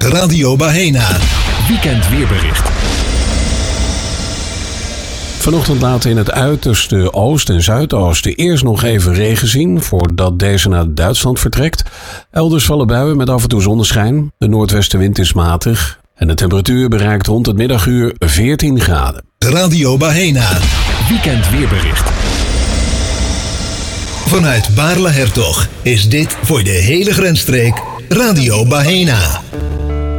Radio Bahena. Weekend weerbericht. Vanochtend laten in het uiterste oost- en zuidoosten eerst nog even regen zien, voordat deze naar Duitsland vertrekt. Elders vallen buien met af en toe zonneschijn. De noordwestenwind is matig en de temperatuur bereikt rond het middaguur 14 graden. Radio Bahena. Weekend weerbericht. Vanuit Baarle-Hertog is dit voor de hele grensstreek Radio Bahena.